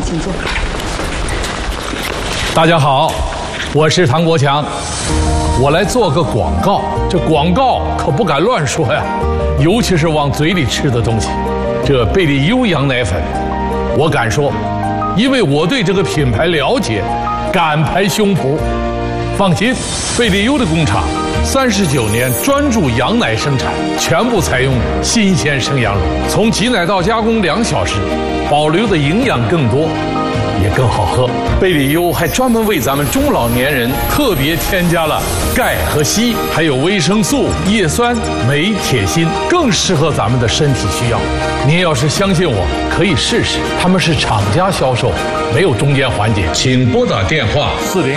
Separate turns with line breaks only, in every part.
请坐。
大家好，我是唐国强，我来做个广告。这广告可不敢乱说呀，尤其是往嘴里吃的东西。这贝利优羊奶粉，我敢说，因为我对这个品牌了解，敢拍胸脯。放心，贝利优的工厂39年专注羊奶生产，全部采用新鲜生羊乳，从挤奶到加工2小时，保留的营养更多，也更好喝。贝利优还专门为咱们中老年人特别添加了钙和硒，还有维生素、叶酸、镁、铁、锌，更适合咱们的身体需要。您要是相信我，可以试试。他们是厂家销售，没有中间环节。请拨打电话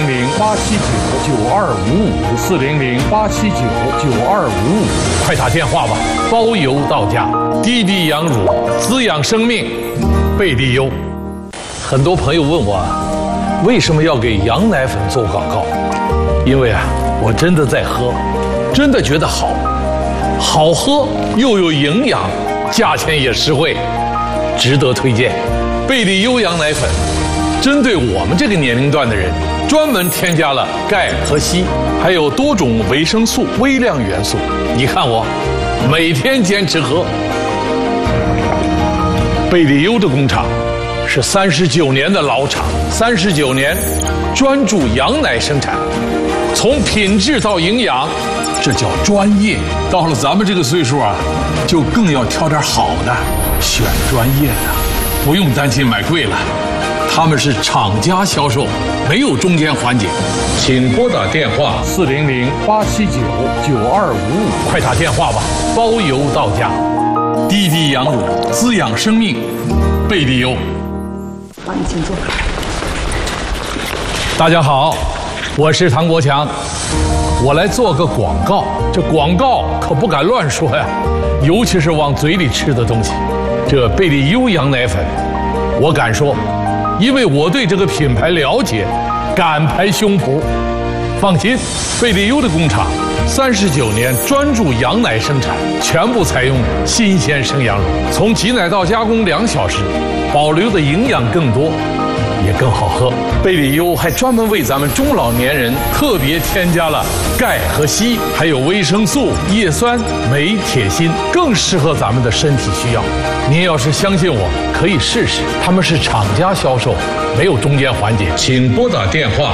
400-879-9255，400-879-9255，快打电话吧，包邮到家。滴滴羊乳，滋养生命，贝利优。很多朋友问我，为什么要给羊奶粉做广告？因为我真的在喝，真的觉得好，好喝又有营养，价钱也实惠，值得推荐。贝利优羊奶粉针对我们这个年龄段的人，专门添加了钙和硒，还有多种维生素、微量元素。你看我每天坚持喝。贝利优的工厂是39年的老厂，39年专注羊奶生产，从品质到营养，这叫专业。到了咱们这个岁数就更要挑点好的，选专业的，不用担心买贵了。他们是厂家销售，没有中间环节。请拨打电话400-879-9255，快打电话吧，包邮到家。滴滴羊乳，滋养生命，贝利优。
请坐。
大家好，我是唐国强，我来做个广告。这广告可不敢乱说呀，尤其是往嘴里吃的东西。这贝利优羊奶粉，我敢说，因为我对这个品牌了解，敢拍胸脯。放心，贝利优的工厂39年专注羊奶生产，全部采用新鲜生羊乳，从挤奶到加工2小时，保留的营养更多，也更好喝。贝利优还专门为咱们中老年人特别添加了钙和硒，还有维生素、叶酸、镁、铁、锌，更适合咱们的身体需要。您要是相信我，可以试试。他们是厂家销售，没有中间环节。请拨打电话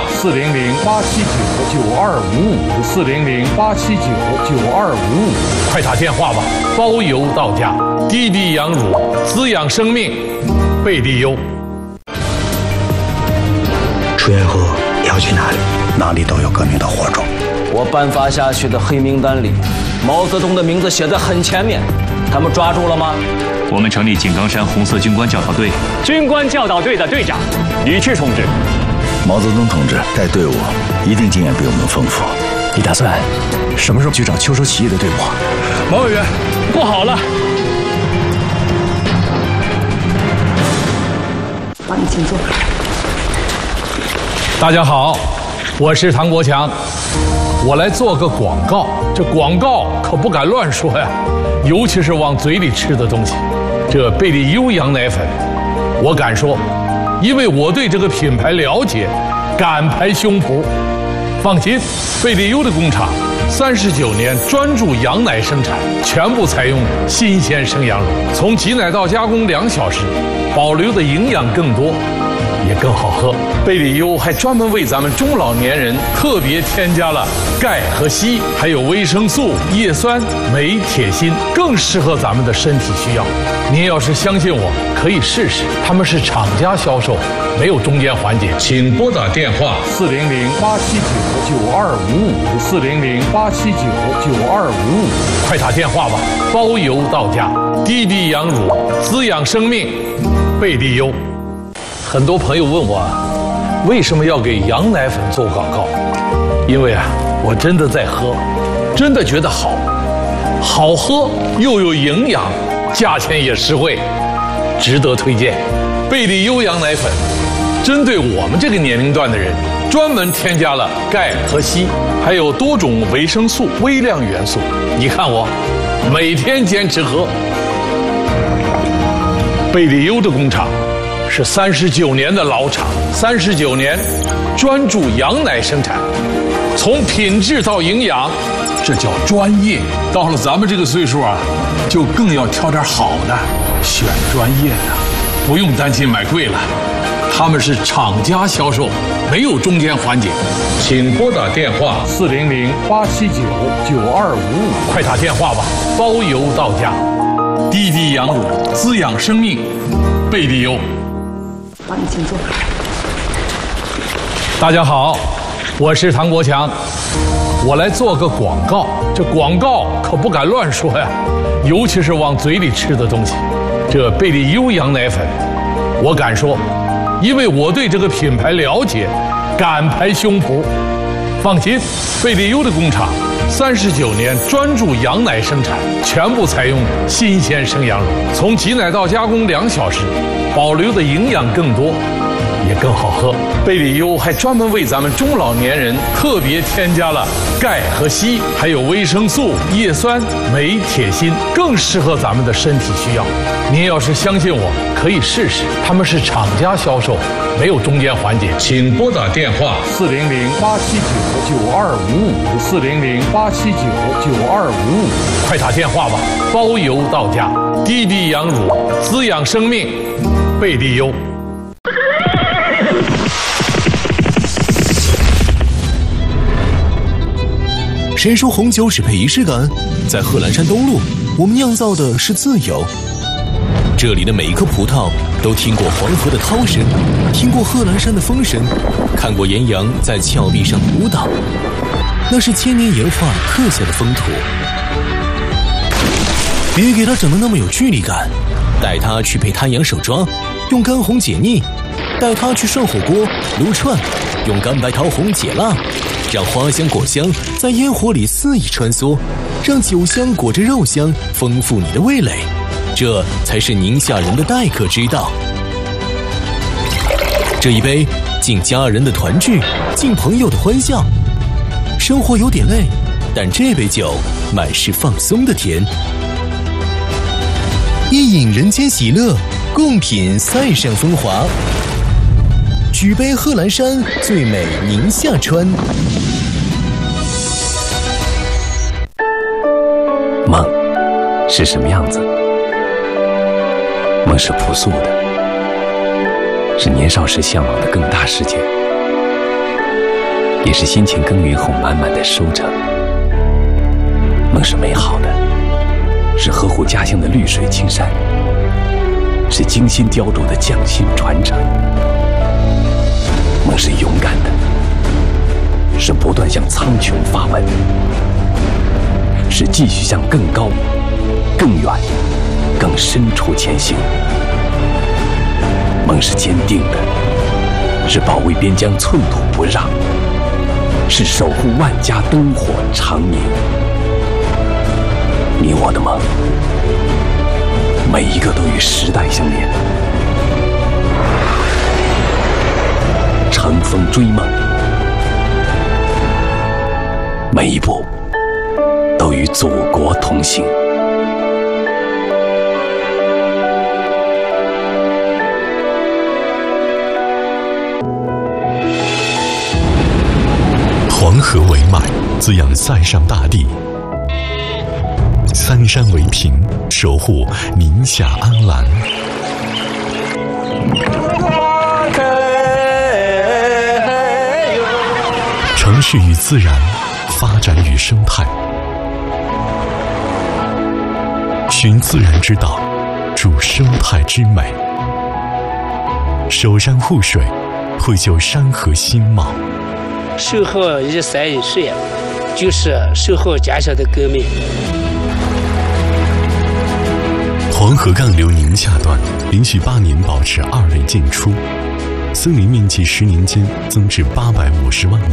400-879-9255，400-879-9255，快打电话吧，包邮到家。滴滴羊乳，滋养生命，贝利优。
出院后你要去哪里？哪里都有革命的火种。
我颁发下去的黑名单里，毛泽东的名字写在很前面，他们抓住了吗？
我们成立井冈山红色军官教导队，
军官教导队的队长李炽同志。
毛泽东同志带队伍一定经验比我们丰富。
你打算什么时候去找秋收起义的队伍？
毛委员，不好了！
请坐。
大家好，我是唐国强，我来做个广告。这广告可不敢乱说呀，尤其是往嘴里吃的东西。这贝利优羊奶粉，我敢说，因为我对这个品牌了解，敢拍胸脯。放心，贝利优的工厂39年专注羊奶生产，全部采用新鲜生羊乳，从挤奶到加工2小时，保留的营养更多，也更好喝。贝利优还专门为咱们中老年人特别添加了钙和硒，还有维生素、叶酸、镁、铁、锌，更适合咱们的身体需要。您要是相信我，可以试试。他们是厂家销售，没有中间环节。请拨打电话400-879-9255，400-879-9255，快打电话吧，包邮到家。滴滴羊乳，滋养生命，贝利优。很多朋友问我，为什么要给羊奶粉做广告？因为我真的在喝，真的觉得好，好喝又有营养，价钱也实惠，值得推荐。贝利优羊奶粉针对我们这个年龄段的人，专门添加了钙和硒，还有多种维生素、微量元素。你看我每天坚持喝。贝利优的工厂是39年的老厂，39年专注羊奶生产，从品质到营养，这叫专业。到了咱们这个岁数啊，就更要挑点好的，选专业的，不用担心买贵了。他们是厂家销售，没有中间环节。请拨打电话400-879-9255，快打电话吧，包邮到家。滴滴羊乳滋养生命，贝利优。
帮你请坐。
大家好，我是唐国强，我来做个广告。这广告可不敢乱说呀，尤其是往嘴里吃的东西。这贝利优羊奶粉，我敢说，因为我对这个品牌了解，敢拍胸脯。放心，贝利优的工厂39年专注羊奶生产，全部采用新鲜生羊乳，从挤奶到加工2小时，保留的营养更多，也更好喝。贝利优还专门为咱们中老年人特别添加了钙和硒，还有维生素、叶酸、镁、铁、锌，更适合咱们的身体需要。您要是相信我，可以试试。他们是厂家销售，没有中间环节。请拨打电话400-879-9255，400-879-9255，快打电话吧，包邮到家。滴滴羊乳滋养生命，贝利优。
谁说红酒只配仪式感？在贺兰山东路，我们酿造的是自由。这里的每一颗葡萄都听过黄河的涛声，听过贺兰山的风声，看过岩羊在峭壁上舞蹈，那是千年岩画刻下的风土。别给它整得那么有距离感，带它去配滩羊手抓，用干红解腻；带它去涮火锅、撸串，用干白桃红解辣。让花香果香在烟火里肆意穿梭，让酒香裹着肉香丰富你的味蕾，这才是宁夏人的待客之道。这一杯敬家人的团聚，敬朋友的欢笑。生活有点累，但这杯酒满是放松的甜。一饮人间喜乐，共品塞上风华。举杯贺兰山，最美宁夏川。
梦是什么样子？梦是朴素的，是年少时向往的更大世界，也是辛勤耕耘后满满的收成。梦是美好的，是呵护家乡的绿水青山，是精心雕琢的匠心传承。梦是勇敢的，是不断向苍穹发问，是继续向更高、更远、更深处前行。梦是坚定的，是保卫边疆寸土不让，是守护万家灯火长明。你我的梦，每一个都与时代相连。乘风追梦，每一步都与祖国同行。
黄河为脉，滋养塞上大地；三山为屏，守护宁夏安澜。城市与自然，发展与生态，寻自然之道，助生态之美。守山护水，绘就山河新貌。
守候日晒雨水，就是守候家乡的革命。
黄河干流宁夏段连续8年保持2类建出，森林面积10年间增至850万亩。